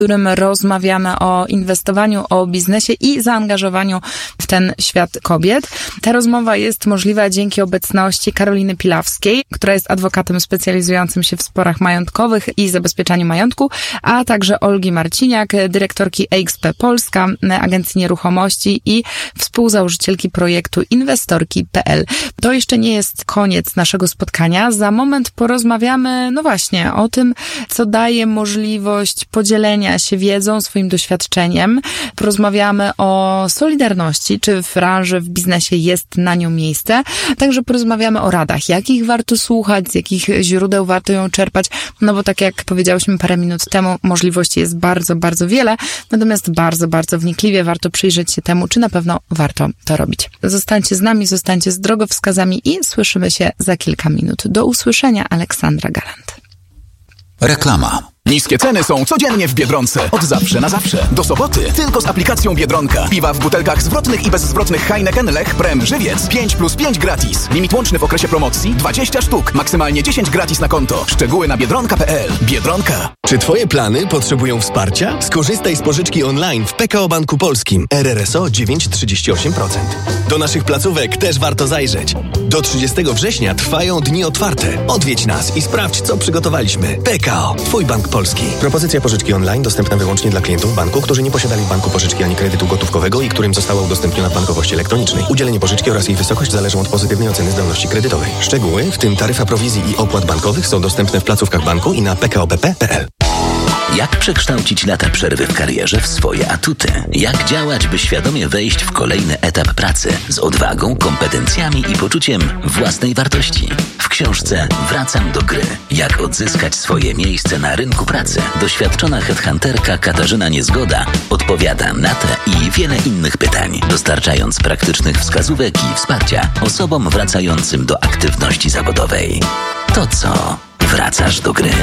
którym rozmawiamy o inwestowaniu, o biznesie i zaangażowaniu w ten świat kobiet. Ta rozmowa jest możliwa dzięki obecności Karoliny Pilawskiej, która jest adwokatem specjalizującym się w sporach majątkowych i zabezpieczaniu majątku, a także Olgi Marciniak, dyrektorki EXP Polska, agencji nieruchomości i współzałożycielki projektu Inwestorki.pl. To jeszcze nie jest koniec naszego spotkania. Za moment porozmawiamy, no właśnie, o tym, co daje możliwość podzielenia się wiedzą, swoim doświadczeniem. Porozmawiamy o solidarności, czy w branży, w biznesie jest na nią miejsce. Także porozmawiamy o radach, jakich warto słuchać, z jakich źródeł warto ją czerpać, no bo tak jak powiedziałyśmy parę minut temu, możliwości jest bardzo, bardzo wiele, natomiast bardzo, bardzo wnikliwie warto przyjrzeć się temu, czy na pewno warto to robić. Zostańcie z nami, zostańcie z drogowskazami i słyszymy się za kilka minut. Do usłyszenia, Aleksandra Galant. Reklama. Niskie ceny są codziennie w Biedronce. Od zawsze na zawsze. Do soboty tylko z aplikacją Biedronka. Piwa w butelkach zwrotnych i bezzwrotnych Heineken, Lech, Prem, Żywiec. 5+5 gratis. Limit łączny w okresie promocji 20 sztuk. Maksymalnie 10 gratis na konto. Szczegóły na biedronka.pl. Biedronka. Czy twoje plany potrzebują wsparcia? Skorzystaj z pożyczki online w PKO Banku Polskim. RRSO 9,38%. Do naszych placówek też warto zajrzeć. Do 30 września trwają dni otwarte. Odwiedź nas i sprawdź, co przygotowaliśmy. PKO. Twój bank polski. Propozycja pożyczki online dostępna wyłącznie dla klientów banku, którzy nie posiadali w banku pożyczki ani kredytu gotówkowego i którym została udostępniona w bankowości elektronicznej. Udzielenie pożyczki oraz jej wysokość zależą od pozytywnej oceny zdolności kredytowej. Szczegóły, w tym taryfa prowizji i opłat bankowych, są dostępne w placówkach banku i na pkobp.pl. Jak przekształcić lata przerwy w karierze w swoje atuty? Jak działać, by świadomie wejść w kolejny etap pracy z odwagą, kompetencjami i poczuciem własnej wartości? W książce Wracam do gry. Jak odzyskać swoje miejsce na rynku pracy? Doświadczona headhunterka Katarzyna Niezgoda odpowiada na te i wiele innych pytań, dostarczając praktycznych wskazówek i wsparcia osobom wracającym do aktywności zawodowej. To co? Wracasz do gry?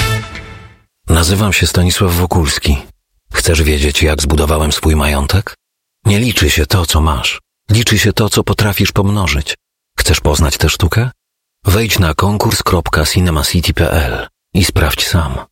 Nazywam się Stanisław Wokulski. Chcesz wiedzieć, jak zbudowałem swój majątek? Nie liczy się to, co masz. Liczy się to, co potrafisz pomnożyć. Chcesz poznać tę sztukę? Wejdź na konkurs.cinemacity.pl i sprawdź sam.